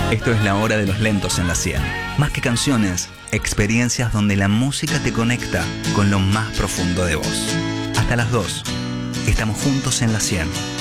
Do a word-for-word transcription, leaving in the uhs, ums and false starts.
Esto es La Hora de los Lentos en la cien. Más que canciones, experiencias donde la música te conecta con lo más profundo de vos. Hasta las dos. Estamos juntos en la cien.